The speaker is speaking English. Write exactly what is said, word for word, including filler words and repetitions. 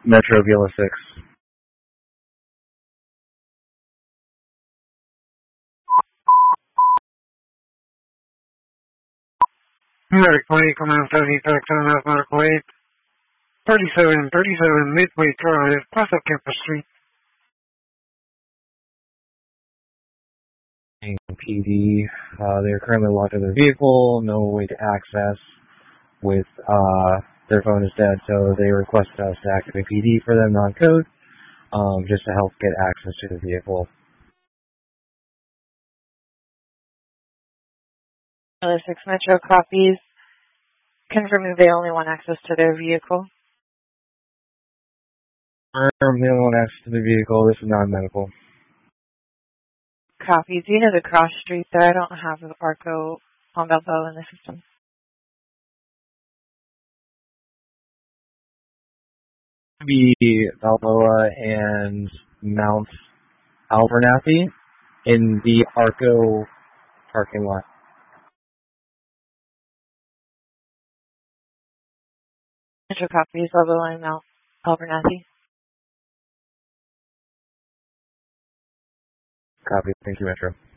Metro Vila six. Medic twenty, Command seventy, Texan, Mass Medical eight, thirty-seven thirty-seven Midway Drive, Plaza Campus Street. P D, uh, they're currently locked in their vehicle, no way to access with, uh, their phone is dead, so they request us to activate P D for them non-code, um, just to help get access to the vehicle. Other six Metro copies, confirming they only want access to their vehicle. Confirm they don't want access to the vehicle, this is non-medical. Copy. Do you know the cross street there? I don't have the Arco on Balboa in the system. Be Balboa and Mount Abernathy in the Arco parking lot. Metro copies, Balboa and Mount Abernathy. Copy. Thank you, Metro.